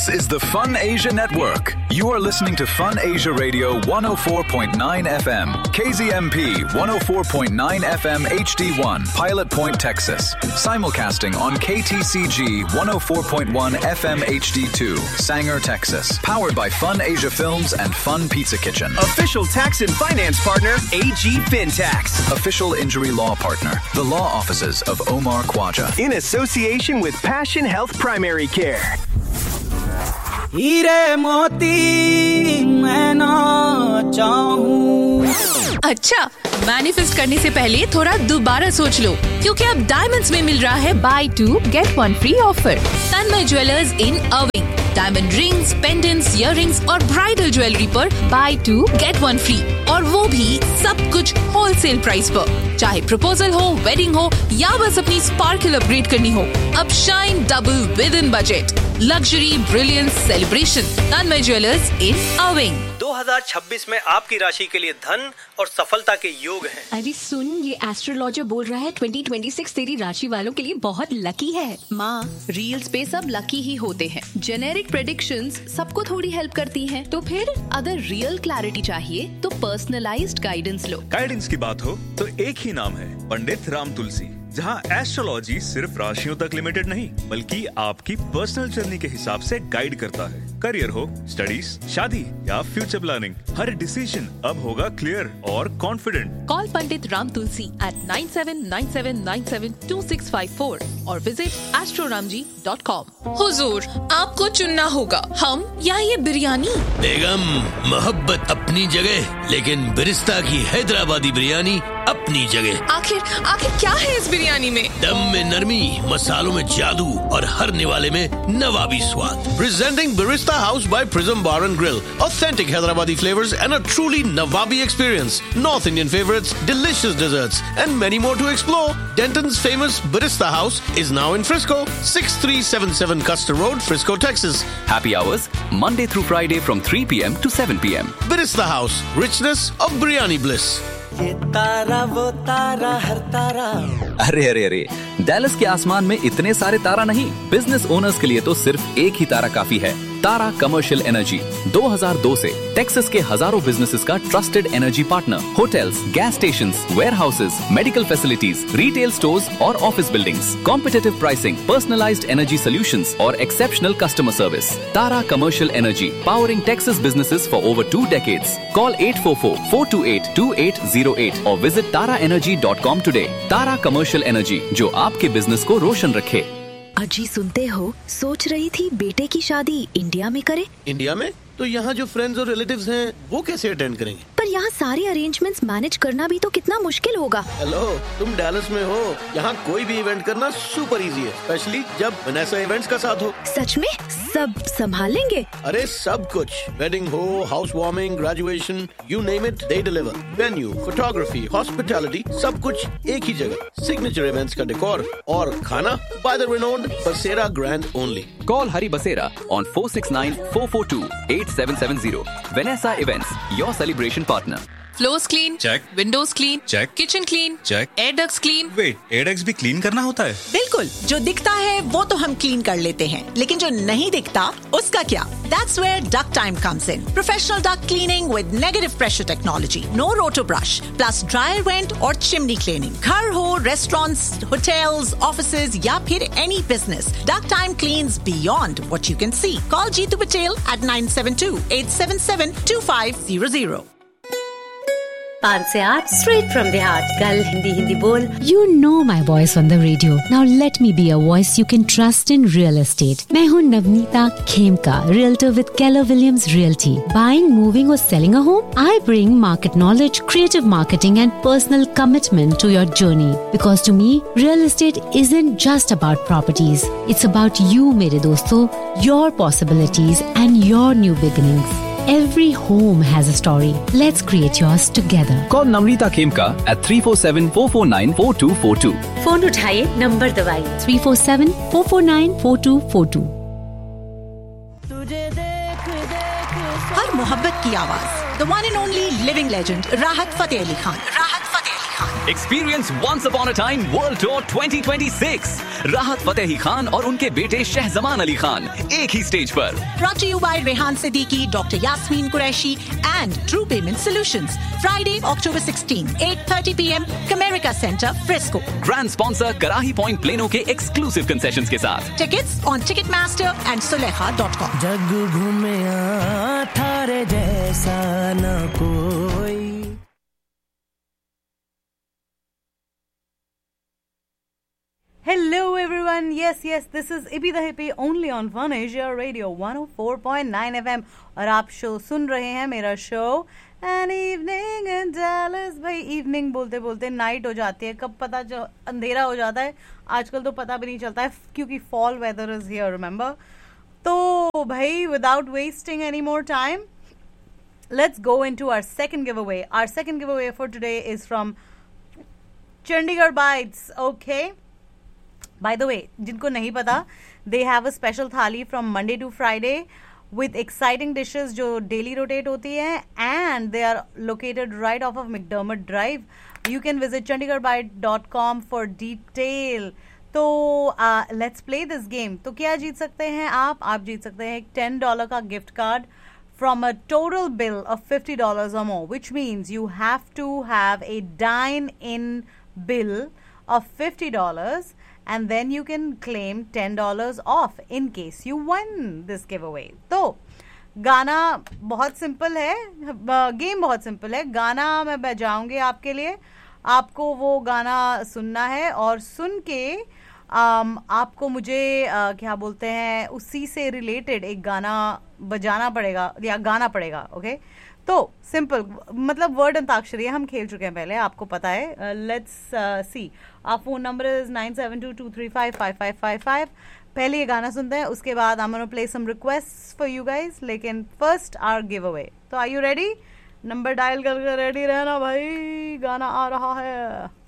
This is the Fun Asia Network. You are listening to Fun Asia Radio 104.9 FM, KZMP 104.9 FM HD1, Pilot Point, Texas. Simulcasting on KTCG 104.1 FM HD2, Sanger, Texas. Powered by Fun Asia Films and Fun Pizza Kitchen. Official tax and finance partner, AG FinTax. Official injury law partner, the law offices of Omar Khwaja. In association with Passion Health Primary Care. हीरे मोती मैं ना चाहूं। अच्छा, manifest करने से पहले थोड़ा दोबारा सोच लो, क्योंकि अब डायमंड्स में मिल रहा है बाय 2 गेट 1 फ्री ऑफर। तन्मय ज्वेलर्स इन अविंग डायमंड रिंग्स, पेंडेंट्स, इयररिंग्स और ब्राइडल ज्वेलरी पर बाय 2 गेट 1 फ्री, और वो भी सब कुछ होलसेल प्राइस पर। चाहे प्रपोजल हो, वेडिंग हो या बस अपनी स्पार्कल अपग्रेड करनी हो, अब shine double with in budget. Luxury brilliance celebration, Tanmay jewellers इन अविंग। 2026 में आपकी राशि के लिए धन और सफलता के योग हैं। अरे सुन, ये एस्ट्रोलॉजर बोल रहा है 2026 तेरी राशि वालों के लिए बहुत लकी है। माँ, रील्स पे सब लकी ही होते हैं। जेनेरिक प्रेडिक्शंस सबको थोड़ी हेल्प करती हैं। तो फिर अगर रियल क्लैरिटी चाहिए तो पर्सनलाइज्ड गाइडेंस लो। गाइडेंस की बात हो तो एक ही नाम है, पंडित राम तुलसी, जहां एस्ट्रोलॉजी सिर्फ राशियों तक लिमिटेड नहीं, बल्कि आपकी पर्सनल जर्नी के हिसाब से गाइड करता है। करियर हो, स्टडीज, शादी या फ्यूचर प्लानिंग, हर डिसीजन अब होगा क्लियर और confident. Call Pandit Ram Tulsi at 9797972654 और विजिट astroramji.com। हुजूर, आपको चुनना होगा, हम या ये बिरयानी। बेगम, मोहब्बत अपनी जगह, लेकिन बिरिस्ता की हैदराबादी बिरयानी अपनी जगह। आखिर क्या है इस बिरयानी में? दम में नरमी, मसालों में जादू और हर निवाले में नवाबी स्वाद। Presenting Barista House by Prism Bar and Grill. Authentic Hyderabadi flavors and a truly Nawabi experience. North Indian favorites, delicious desserts and many more to explore. Denton's famous Barista House is now in Frisco. 6377 Custer Road, Frisco, Texas. Happy hours Monday through Friday from 3 p.m. to 7 p.m. Barista House. Richness of biryani bliss. ये तारा वो तारा हर तारा। अरे Dallas के आसमान में इतने सारे तारा नहीं, business owners के लिए तो सिर्फ एक ही तारा काफी है। तारा कमर्शियल एनर्जी 2002 से टेक्सास के हजारों बिजनेसेस का trusted energy partner. Hotels, gas stations, warehouses, medical facilities, retail stores और office buildings, competitive pricing, personalised energy solutions और exceptional customer service. Tara commercial energy, powering Texas businesses for over 2 decades. Call 844-428-2808 और visit taraenergy.com today. तारा commercial energy, जो आपके business को रोशन रखे। अजी सुनते हो, सोच रही थी बेटे की शादी इंडिया में करे। इंडिया में? तो यहाँ जो फ्रेंड्स और रिलेटिव्स हैं, वो कैसे अटेंड करेंगे? पर यहाँ सारे अरेंजमेंट्स मैनेज करना भी तो कितना मुश्किल होगा। हेलो, तुम डैलस में हो, यहाँ कोई भी इवेंट करना सुपर इजी है, स्पेशली जब वनेसा इवेंट्स का साथ हो। सच में? सब संभाल लेंगे? अरे सब कुछ, वेडिंग हो, house warming, graduation, you name it, they deliver. Venue, photography, hospitality, सब कुछ एक ही जगह। सिग्नेचर इवेंट्स का डेकोर और खाना बाय द रिनोन्ड बसेरा grand only. Call Hari Basera on 469-442-8770. Vanessa Events, your celebration partner. Floors clean, Check. windows clean, Check. kitchen clean, Check. air ducts clean. Wait, एयरडक्ट्स भी clean करना होता है? बिल्कुल, जो दिखता है वो तो हम क्लीन कर लेते हैं, लेकिन जो नहीं दिखता उसका क्या? That's where Duct Time comes in. Professional duct cleaning with negative pressure technology, no roto brush, plus dryer vent और chimney cleaning. घर हो, restaurants, hotels, offices या फिर any business, Duct Time cleans beyond what you can see. Call Jeetu Patel at 972-877-2500. 5 से 8 straight from the heart. कल हिंदी बोल। You know my voice on the radio. Now let me be a voice you can trust in real estate. मैं हूँ Navneeta Khemka, realtor with Keller Williams Realty. Buying, moving or selling a home? I bring market knowledge, creative marketing and personal commitment to your journey. Because to me, real estate isn't just about properties. It's about you, मेरे दोस्तों, your possibilities and your new beginnings. Every home has a story. Let's create yours together. Call Namrita Khemka at 347-449-4242. Phone उठाइए, number दबाइए। 347-449-4242. हर मोहब्बत की आवाज, the one and only living legend राहत Fateh Ali Khan. Khan. Experience once upon a time world tour 2026। राहत Fatehi Khan और उनके बेटे शहजमान अली खान एक ही स्टेज पर। Brought to you by Rehan Siddiqui, Dr. Yasmin Qureshi and True Payment Solutions. Friday, October 16, 8:30 p.m. Comerica Center, Frisco. Grand sponsor कराही point plano के exclusive concessions के साथ। Tickets on Ticketmaster and Sulekha.com. जग घूमे थारे जैसा न कोई। Hello everyone, yes, this is Ibi the Hippie only on Fun Asia Radio 104.9 FM और आप शो सुन रहे हैं मेरा show An Evening in Dallas। भाई इवनिंग बोलते बोलते नाइट हो जाती है, कब पता अंधेरा हो जाता है आजकल तो पता भी नहीं चलता है क्योंकि fall weather is here, remember. तो भाई without wasting any more time, let's go into our second giveaway. Our second giveaway for today is from Chandigarh Bites, okay? By the way, जिनको नहीं पता, they have a special थाली from Monday to Friday with exciting dishes जो daily rotate होती है and they are located right off of McDermott Drive. You can visit chandigarhbite.com for detail. तो let's play this game. तो क्या जीत सकते हैं आप जीत सकते हैं एक $10 का gift card from a total bill of $50 or more, which means you have to have a dine-in bill of $50 and then you can claim $10 off in case you win this giveaway. तो गाना बहुत simple है, game बहुत simple है। गाना मैं बजाऊंगी आपके लिए, आपको वो गाना सुनना है और सुन के आपको मुझे क्या बोलते हैं उसी से रिलेटेड एक गाना बजाना पड़ेगा या गाना पड़ेगा, ओके? तो सिंपल, मतलब वर्ड अंताक्षरी है, हम खेल चुके हैं पहले, आपको पता है। Let's see, our phone number is 9722355555। पहले ये गाना सुनते हैं, उसके बाद I am gonna play some requests for you guys, लेकिन फर्स्ट आवर गिव अवे। तो are you ready? Number dial करके रेडी रहना भाई, गाना आ रहा है।